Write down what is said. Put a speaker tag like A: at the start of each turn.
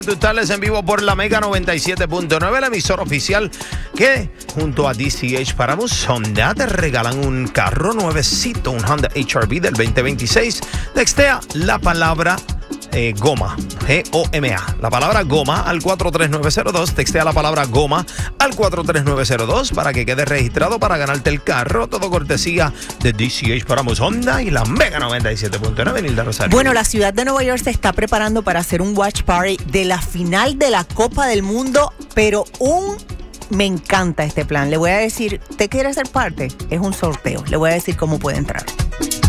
A: Totales en vivo por la Mega 97.9, la emisora oficial que junto a DCH Paramus Honda te regalan un carro nuevecito, un Honda HR-V del 2026. Textea la palabra goma, G-O-M-A. La palabra goma al 43902. Textea la palabra goma al 43902 para que quede registrado para ganarte el carro. Todo cortesía de DCH Paramus Honda y la Mega 97.9. Nilda Rosario.
B: Bueno, la ciudad de Nueva York se está preparando para hacer un watch party de la final de la Copa del Mundo, pero me encanta este plan. Le voy a decir, ¿te quiere ser parte? Es un sorteo. Le voy a decir cómo puede entrar.